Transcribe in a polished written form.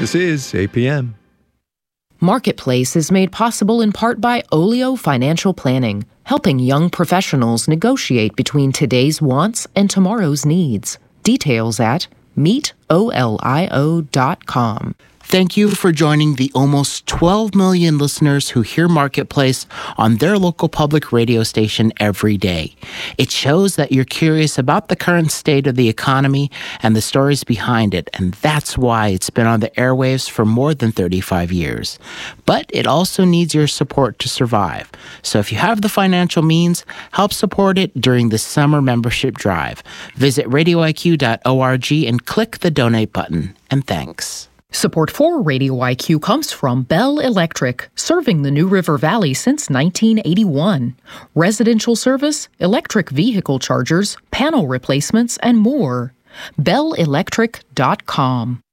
This is APM. Marketplace is made possible in part by Olio Financial Planning, helping young professionals negotiate between today's wants and tomorrow's needs. Details at meetolio.com. Thank you for joining the almost 12 million listeners who hear Marketplace on their local public radio station every day. It shows that you're curious about the current state of the economy and the stories behind it, and that's why it's been on the airwaves for more than 35 years. But it also needs your support to survive. So if you have the financial means, help support it during the summer membership drive. Visit radioiq.org and click the donate button. And thanks. Support for Radio IQ comes from Bell Electric, serving the New River Valley since 1981. Residential service, electric vehicle chargers, panel replacements, and more. BellElectric.com.